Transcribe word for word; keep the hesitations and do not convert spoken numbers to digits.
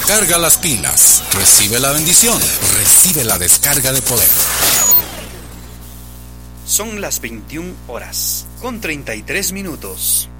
Carga las pilas, recibe la bendición, recibe la descarga de poder. Son las veintiuna horas, con treinta y tres minutos.